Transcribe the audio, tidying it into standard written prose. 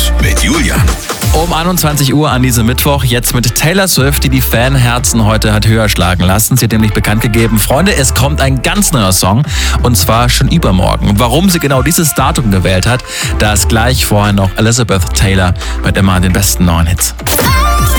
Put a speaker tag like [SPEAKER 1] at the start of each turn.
[SPEAKER 1] Hit mit Julian.
[SPEAKER 2] Um 21 Uhr an diesem Mittwoch, jetzt mit Taylor Swift, die Fanherzen heute hat höher schlagen lassen. Sie hat nämlich bekannt gegeben, Freunde, es kommt ein ganz neuer Song und zwar schon übermorgen. Warum sie genau dieses Datum gewählt hat, da ist gleich vorher noch Elizabeth Taylor mit immer den besten neuen Hits.